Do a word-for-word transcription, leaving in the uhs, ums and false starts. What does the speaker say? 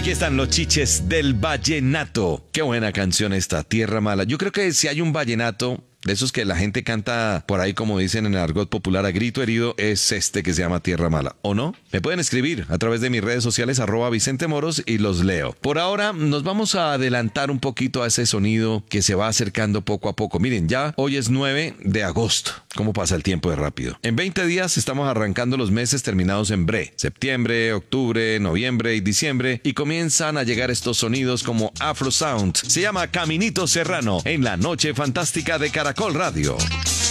Aquí están los chiches del vallenato. Qué buena canción esta, Tierra Mala. Yo creo que si hay un vallenato de esos que la gente canta por ahí, como dicen en el argot popular, a grito herido, es este que se llama Tierra Mala, ¿o no? Me pueden escribir a través de mis redes sociales, arroba Vicente Moros, y los leo. Por ahora nos vamos a adelantar un poquito a ese sonido que se va acercando poco a poco. Miren, ya hoy es nueve de agosto. ¿Cómo pasa el tiempo de rápido? En veinte días estamos arrancando los meses terminados en bre. Septiembre, octubre, noviembre y diciembre. Y comienzan a llegar estos sonidos como Afro Sound. Se llama Caminito Serrano en la noche fantástica de Caracol Radio.